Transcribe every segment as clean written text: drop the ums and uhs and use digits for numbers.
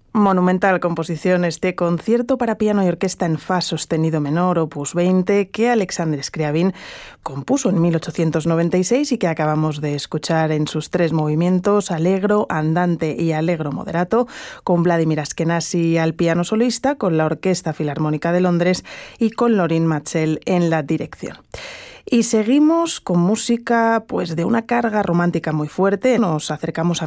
Monumental composición este concierto para piano y orquesta en fa sostenido menor, opus 20, que Alexander Scriabin compuso en 1896 y que acabamos de escuchar en sus 3 movimientos, allegro, andante y allegro moderato, con Vladimir Ashkenazy al piano solista, con la Orquesta Filarmónica de Londres y con Lorin Maazel en la dirección. Y seguimos con música pues de una carga romántica muy fuerte. Nos acercamos a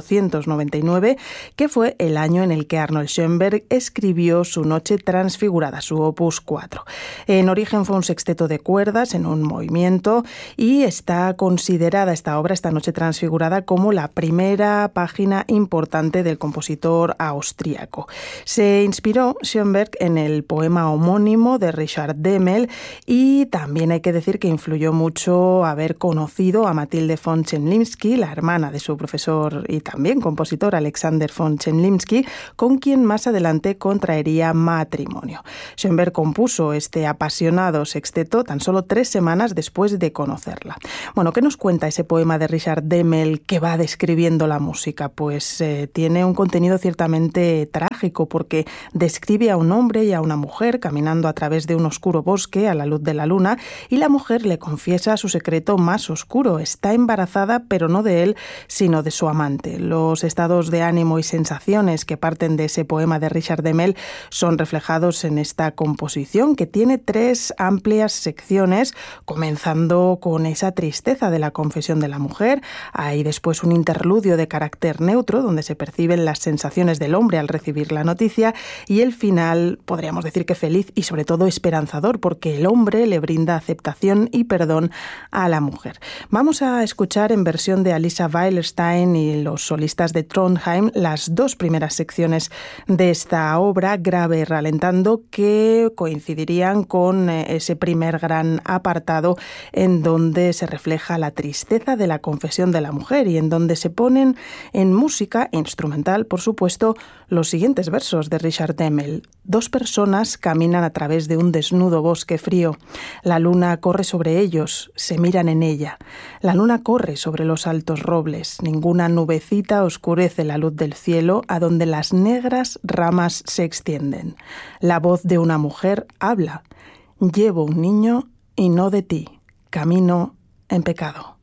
1899, que fue el año en el que Arnold Schoenberg escribió su Noche Transfigurada, su opus 4. En origen fue un sexteto de cuerdas en un movimiento y está considerada esta obra, esta Noche Transfigurada, como la primera página importante del compositor austríaco. Se inspiró Schoenberg en el poema homónimo de Richard Demmel y también hay que decir que influyó mucho haber conocido a Matilde von Chemlinsky, la hermana de su profesor y también compositor Alexander von Chemlinsky, con quien más adelante contraería matrimonio. Schoenberg compuso este apasionado sexteto tan solo 3 semanas después de conocerla. Bueno, ¿qué nos cuenta ese poema de Richard Demmel que va describiendo la música? Pues tiene un contenido ciertamente trágico porque describe a un hombre y a una mujer caminando a través de un oscuro bosque a la luz de la luna y la mujer le confiesa su secreto más oscuro. Está embarazada, pero no de él, sino de su amante. Los estados de ánimo y sensaciones que parten de ese poema de Richard Demmel son reflejados en esta composición, que tiene 3 amplias secciones, comenzando con esa tristeza de la confesión de la mujer. Hay después un interludio de carácter neutro, donde se perciben las sensaciones del hombre al recibir la noticia, y el final, podríamos decir que feliz y sobre todo esperanzador, porque el hombre le brinda aceptación y perdón a la mujer. Vamos a escuchar en versión de Alisa Weilerstein y los solistas de Trondheim las 2 primeras secciones de esta obra, grave y ralentando, que coincidirían con ese primer gran apartado en donde se refleja la tristeza de la confesión de la mujer y en donde se ponen en música instrumental, por supuesto, los siguientes versos de Richard Demmel. 2 personas caminan a través de un desnudo bosque frío. La luna corre sobre ellos, se miran en ella. La luna corre sobre los altos robles. Ninguna nubecita oscurece la luz del cielo, a donde las negras ramas se extienden. La voz de una mujer habla. Llevo un niño y no de ti. Camino en pecado.